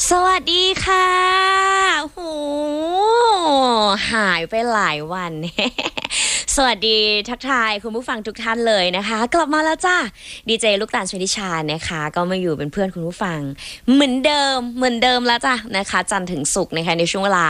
สวัสดีค่ะโหหายไปหลายวัน สวัสดีทักทายคุณผู้ฟังทุกท่านเลยนะคะกลับมาแล้วจ้าดีเจลูกตาลชวินิชานะคะก็มาอยู่เป็นเพื่อนคุณผู้ฟังเหมือนเดิมแล้วจ้ะนะคะจันทร์ถึงศุกร์นะคะในช่วงเวลา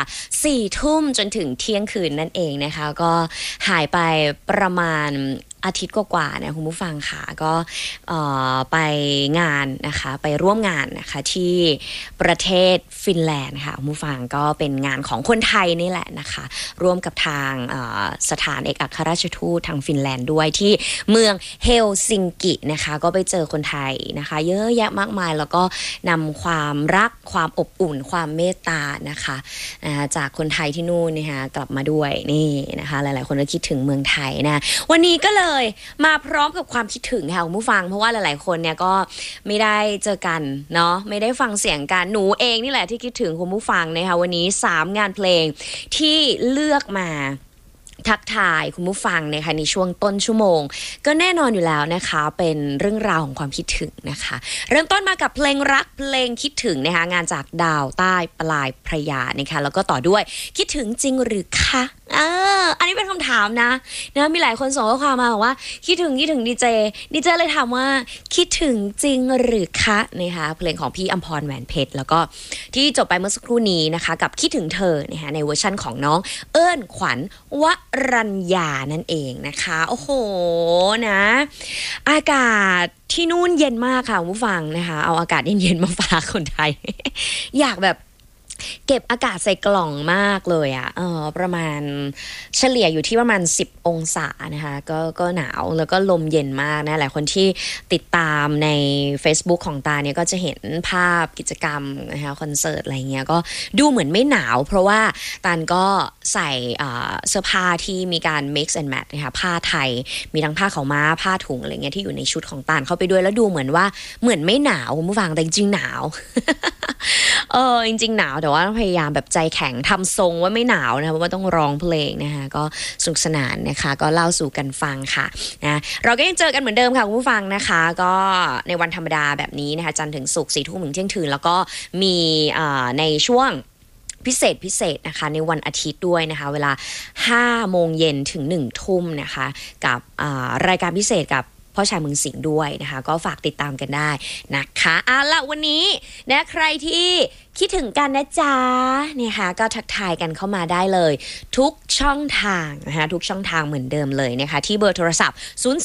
4 ทุ่มจนถึงเที่ยงคืนนั่นเองนะคะก็หายไปประมาณอาทิตย์กว่าๆนะคุณผู้ฟังค่ะก็ไปงานนะคะไปร่วมงานนะคะที่ประเทศฟินแลนด์ค่ะคุณผู้ฟังก็เป็นงานของคนไทยนี่แหละนะคะร่วมกับทางสถานเอกอัครราชทูตทางฟินแลนด์ด้วยที่เมืองเฮลซิงกินะคะก็ไปเจอคนไทยนะคะเยอะแยะมากมายแล้วก็นำความรักความอบอุ่นความเมตตานะคะจากคนไทยที่นู่นนะคะกลับมาด้วยนี่นะคะหลายๆคนก็คิดถึงเมืองไทยนะวันนี้ก็เลยมาพร้อมกับความคิดถึงค่ะคุณผู้ฟังเพราะว่าหลายๆคนเนี่ยก็ไม่ได้เจอกันเนาะไม่ได้ฟังเสียงกันหนูเองนี่แหละที่คิดถึงคุณผู้ฟังนะคะวันนี้3งานเพลงที่เลือกมาทักทายคุณผู้ฟังนะคะในช่วงต้นชั่วโมงก็แน่นอนอยู่แล้วนะคะเป็นเรื่องราวของความคิดถึงนะคะเริ่มต้นมากับเพลงรักเพลงคิดถึงนะคะงานจากดาวใต้ปลายพระยานะคะแล้วก็ต่อด้วยคิดถึงจริงหรือคะอันนี้เป็นคำถามนะมีหลายคนส่งข้อความมาบอกว่าคิดถึงดีเจเลยถามว่าคิดถึงจริงหรือคะนะคะเพลงของพี่อัมพรแหวนเพชรแล้วก็ที่จบไปเมื่อสักครู่นี้นะคะกับคิดถึงเธอนะคะในเวอร์ชั่นของน้องเอิ้นขวัญวรัญญานั่นเองนะคะโอ้โหนะอากาศที่นู่นเย็นมากค่ะคุณผู้ฟังนะคะเอาอากาศเย็นๆมาฝากคนไทย อยากแบบเก็บอากาศใส่กล่องมากเลยอะประมาณเฉลี่ยอยู่ที่ประมาณ10 องศานะคะก็หนาวแล้วก็ลมเย็นมากนะหลายคนที่ติดตามใน Facebook ของตาเนี่ยก็จะเห็นภาพกิจกรรมนะคะคอนเสิร์ตอะไรเงี้ยก็ดูเหมือนไม่หนาวเพราะว่าตาก็ใส่เสื้อผ้าที่มีการ mix and match นะคะผ้าไทยมีทั้งผ้าขาวม้าผ้าถุงอะไรเงี้ยที่อยู่ในชุดของตาเข้าไปด้วยแล้วดูเหมือนว่าเหมือนไม่หนาวคุณผู้ฟังแต่จริงๆหนาว จริงๆหนาวแต่ว่าพยายามแบบใจแข็งทำทรงว่าไม่หนาวนะเพราะว่าต้องร้องเพลงนะคะก็สนุกสนานนะคะก็เล่าสู่กันฟังค่ะนะเราก็ยังเจอกันเหมือนเดิมค่ะคุณผู้ฟังนะคะก็ในวันธรรมดาแบบนี้นะคะจันทร์ถึงศุกร์4 ทุ่มถึงเที่ยงคืนแล้วก็มีในช่วงพิเศษนะคะในวันอาทิตย์ด้วยนะคะเวลา 5 โมงเย็นถึง 1 ทุ่มนะคะกับรายการพิเศษกับพ่อชายเมืองสิงห์ด้วยนะคะก็ฝากติดตามกันได้นะคะละวันนี้นะใครที่คิดถึงกันนะจ๊ะเนี่ยค่ะก็ทักทายกันเข้ามาได้เลยทุกช่องทางนะคะทุกช่องทางเหมือนเดิมเลยนะคะที่เบอร์โทรศัพท์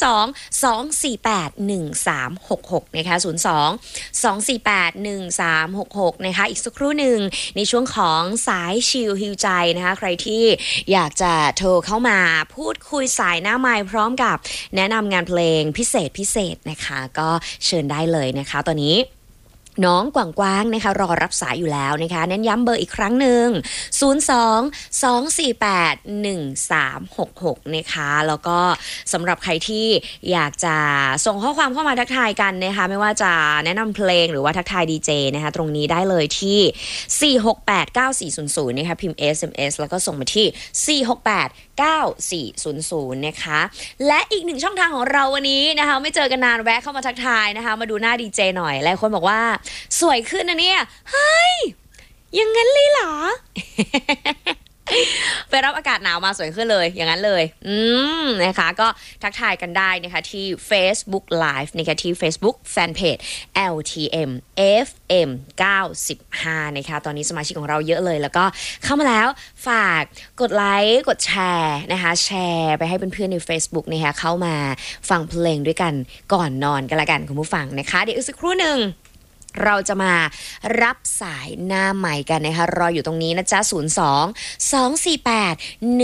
02-248-1366นะคะ02-248-1366นะคะอีกสักครู่หนึ่งในช่วงของสายชิลฮิวใจนะคะใครที่อยากจะโทรเข้ามาพูดคุยสายหน้าไมค์พร้อมกับแนะนำงานเพลงพิเศษนะคะก็เชิญได้เลยนะคะตอนนี้น้องกวางนะคะรอรับสายอยู่แล้วนะคะเน้นย้ำเบอร์อีกครั้งหนึ่ง02-248-1366นะคะแล้วก็สำหรับใครที่อยากจะส่งข้อความเข้ามาทักทายกันนะคะไม่ว่าจะแนะนำเพลงหรือว่าทักทายดีเจนะคะตรงนี้ได้เลยที่4689400นะคะพิมพ์ SMS แล้วก็ส่งมาที่4689400นะคะและอีกหนึ่งช่องทางของเราวันนี้นะคะไม่เจอกันนานแวะเข้ามาทักทายนะคะมาดูหน้าดีเจหน่อยหลายคนบอกว่าสวยขึ้นนะเนี่ยเฮ้ยอย่างงั้นเลยเหรอ ไปรับอากาศหนาวมาสวยขึ้นเลยอย่างนั้นเลยนะคะก็ทักทายกันได้นะคะที่ Facebook Live นะคะที่ Facebook Fanpage LTM FM 95นะคะตอนนี้สมาชิกของเราเยอะเลยแล้วก็เข้ามาแล้วฝากกดไลค์กดแชร์นะคะแชร์ไปให้เพื่อนๆใน Facebook นะคะเข้ามาฟังเพลงด้วยกันก่อนนอนกันละกันคุณผู้ฟังนะคะเดี๋ยวอีกสักครู่หนึ่งเราจะมารับสายหน้าใหม่กันนะคะรออยู่ตรงนี้นะจ๊ะ02-248